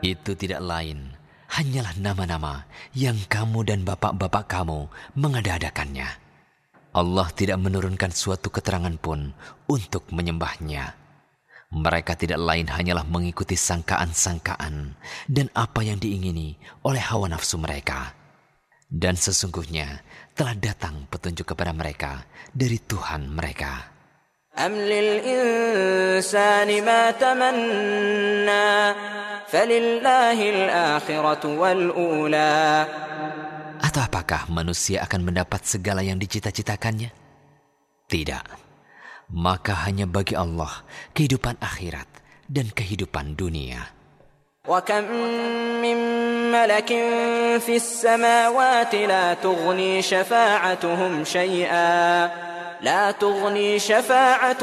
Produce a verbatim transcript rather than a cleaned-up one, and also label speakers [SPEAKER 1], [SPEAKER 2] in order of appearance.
[SPEAKER 1] Itu tidak lain, hanyalah nama-nama yang kamu dan bapak-bapak kamu mengada-adakannya. Allah tidak menurunkan suatu keterangan pun untuk menyembahnya. Mereka tidak lain hanyalah mengikuti sangkaan-sangkaan dan apa yang diingini oleh hawa nafsu mereka. Dan sesungguhnya telah datang petunjuk kepada mereka dari Tuhan mereka.
[SPEAKER 2] أم للإنسان ما تمنى فلله الآخرة والأولى.
[SPEAKER 1] Atau apakah manusia akan mendapat segala yang dicita-citakannya? Tidak. Maka hanya bagi Allah kehidupan akhirat dan kehidupan dunia.
[SPEAKER 2] وكم من ملك في السماوات لا تغني شفاعتهم شيئا لا تغني شفاعتهم